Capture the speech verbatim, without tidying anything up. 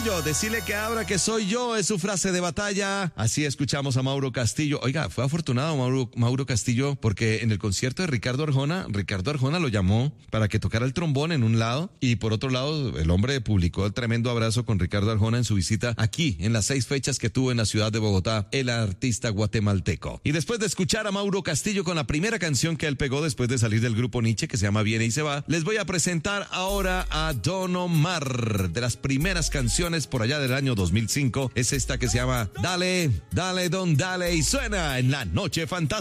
Castillo, decirle que abra que soy yo, es su frase de batalla. Así escuchamos a Mauro Castillo. Oiga, fue afortunado Mauro, Mauro Castillo porque en el concierto de Ricardo Arjona, Ricardo Arjona lo llamó para que tocara el trombón en un lado y por otro lado el hombre publicó el tremendo abrazo con Ricardo Arjona en su visita aquí en las seis fechas que tuvo en la ciudad de Bogotá el artista guatemalteco. Y después de escuchar a Mauro Castillo con la primera canción que él pegó después de salir del grupo Nietzsche que se llama Viene y se va, les voy a presentar ahora a Don Omar. De las primeras canciones por allá del año dos mil cinco es esta que se llama Dale, Dale Don Dale y suena en La Noche Fantástica.